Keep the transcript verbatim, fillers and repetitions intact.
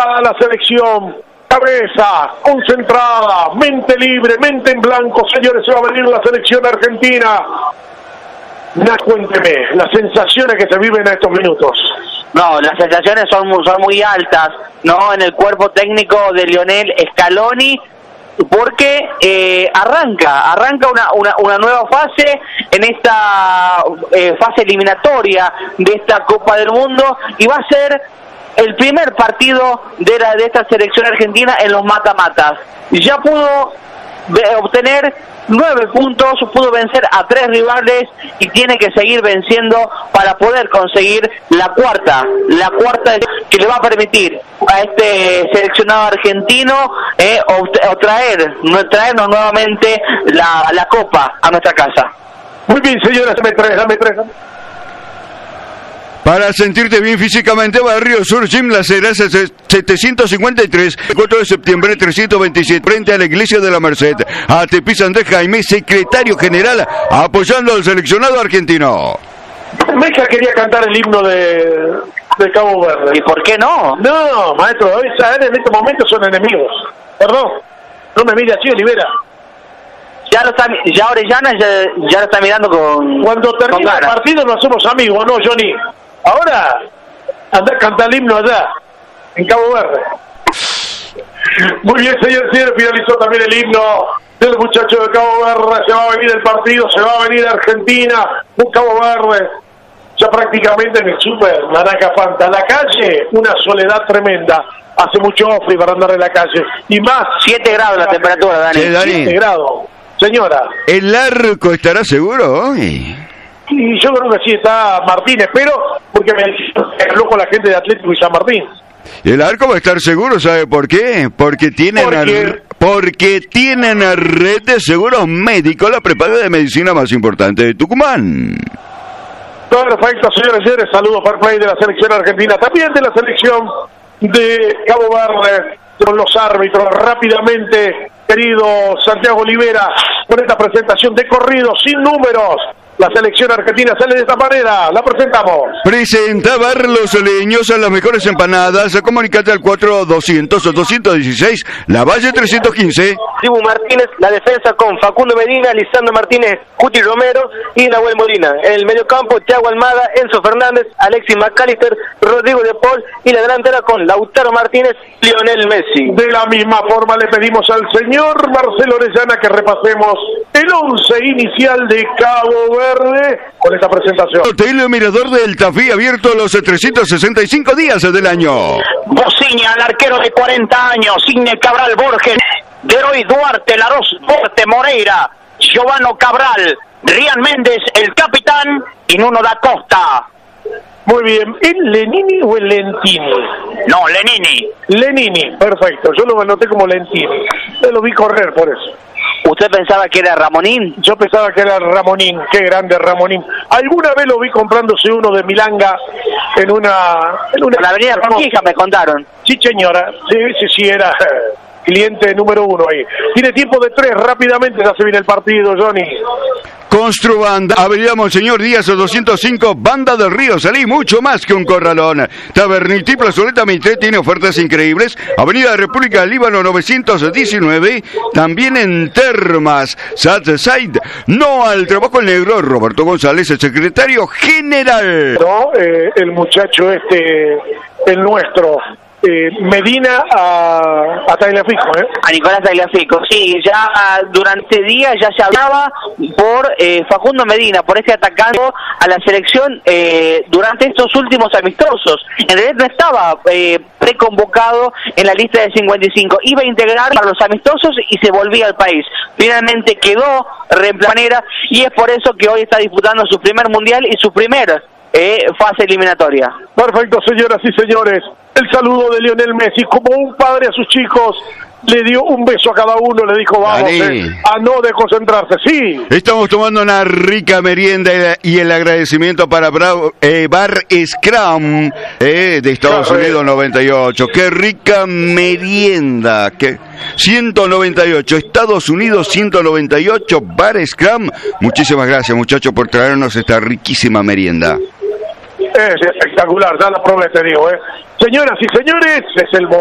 preparada la selección. Cabeza, concentrada, mente libre, mente en blanco, señores, se va a venir la selección argentina. Nah, cuénteme, las sensaciones que se viven a estos minutos. No, las sensaciones son muy, son muy altas, ¿no? En el cuerpo técnico de Lionel Scaloni, porque eh, arranca, arranca una, una, una nueva fase en esta eh, fase eliminatoria de esta Copa del Mundo, y va a ser el primer partido de, la, de esta selección argentina en los mata-matas. Ya pudo de, obtener nueve puntos, pudo vencer a tres rivales y tiene que seguir venciendo para poder conseguir la cuarta, la cuarta que le va a permitir a este seleccionado argentino eh, o, o traer, traernos nuevamente la, la copa a nuestra casa. Muy bien, señores, dame tres, dame tres. Dame. Para sentirte bien físicamente, Barrio Sur Gym Las Heras setecientos cincuenta y tres, cuatro de septiembre trescientos veintisiete, frente a la Iglesia de la Merced. Atepis Andrés Jaime, secretario general, apoyando al seleccionado argentino. Meca quería cantar el himno de, de Cabo Verde. ¿Y por qué no? No, maestro, hoy en este momento son enemigos. Perdón, no me mire así, Olivera. Ya lo está, ya Orellana ya, ya lo está mirando con. Cuando termina con el partido nos hacemos amigos, ¿no, Johnny? Ahora, anda a cantar el himno allá, en Cabo Verde. Muy bien, señor, señor, finalizó también el himno del muchacho de Cabo Verde. Se va a venir el partido, se va a venir Argentina, un Cabo Verde. Ya prácticamente en el Super Naranja Fanta. La calle, una soledad tremenda. Hace mucho frío para andar en la calle. Y más. siete grados la temperatura, Dani. Sí, Dani. siete grados. Señora. ¿El arco estará seguro hoy? Y yo creo que sí está Martínez, pero porque me habló con la gente de Atlético y San Martín. El arco va a estar seguro, ¿sabe por qué? Porque tienen ¿Por qué? A, porque tienen a red de seguros médicos, la prepaga de medicina más importante de Tucumán. Perfecto, señores y señores, saludos para play de la selección argentina, también de la selección de Cabo Verde, con los árbitros rápidamente, querido Santiago Olivera, con esta presentación de corrido sin números. La selección argentina sale de esta manera, la presentamos. Presenta Barlos Leños a las mejores empanadas. Comunicate al cuatro doscientos doscientos dieciséis, La Valle trescientos quince. Dibu Martínez, la defensa con Facundo Medina, Lisandro Martínez, Cuti Romero y Nahuel Molina. En el mediocampo, Thiago Almada, Enzo Fernández, Alexis McAllister, Rodrigo de Paul, y la delantera con Lautaro Martínez, Lionel Messi. De la misma forma le pedimos al señor Marcelo Orellana que repasemos el once inicial de Cabo Verde con esta presentación. Hotel Mirador del Tafí, abierto los trescientos sesenta y cinco días del año. Bociña, el arquero de cuarenta años, Signe Cabral Borges, Deroy Duarte, Laros Forte, Moreira, Giovano Cabral, Rian Méndez, el capitán, y Nuno da Costa. Muy bien, ¿el Lenini o el Lentini? No, Lenini. Lenini, perfecto, yo lo anoté como Lentini, yo lo vi correr por eso. ¿Usted pensaba que era Ramonín? Yo pensaba que era Ramonín, qué grande Ramonín. Alguna vez lo vi comprándose uno de Milanga en una... En una la avenida Conquija, me contaron. Sí, señora, sí, sí, sí, era cliente número uno ahí. Tiene tiempo de tres, rápidamente ya se viene el partido, Johnny. Construbanda, Avenida Monseñor Díaz doscientos cinco, Banda del Río, salí mucho más que un corralón. Taberniti, Plazoleta Mitre tiene ofertas increíbles. Avenida República Líbano novecientos diecinueve, también en Termas, Southside. No al trabajo en negro, Roberto González, el secretario general. No, eh, el muchacho este, el nuestro. Eh, Medina a, a Tagliafico, ¿eh? A Nicolás Tagliafico, sí, ya durante días ya se hablaba por eh, Facundo Medina, por este atacante a la selección eh, durante estos últimos amistosos. En realidad no estaba eh, preconvocado en la lista de cincuenta y cinco, iba a integrar para los amistosos y se volvía al país. Finalmente quedó reemplazado y es por eso que hoy está disputando su primer mundial y su primer eh, fase eliminatoria. Perfecto, señoras y señores. El saludo de Lionel Messi, como un padre a sus chicos, le dio un beso a cada uno, le dijo, vamos, eh, a no desconcentrarse, sí. Estamos tomando una rica merienda y el agradecimiento para Bravo, eh, Bar Scrum eh, de Estados Claro, Unidos noventa y ocho. Qué rica merienda, que ciento noventa y ocho, Estados Unidos ciento noventa y ocho, Bar Scrum. Muchísimas gracias, muchachos, por traernos esta riquísima merienda. Es espectacular, ya la probé, te digo, ¿eh? Señoras y señores, es el momento.